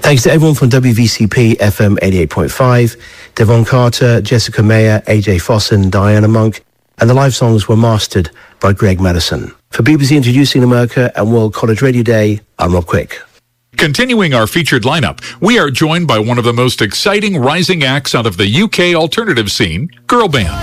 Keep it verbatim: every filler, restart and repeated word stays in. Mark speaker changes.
Speaker 1: Thanks to everyone from W V C P F M eighty-eight point five, Devon Carter, Jessica Mayer, A J Fossen, Diana Monk, and the live songs were mastered by Greg Madison. For B B C Introducing America and World College Radio Day, I'm Rob Quick.
Speaker 2: Continuing our featured lineup, we are joined by one of the most exciting rising acts out of the U K alternative scene, Girl Band.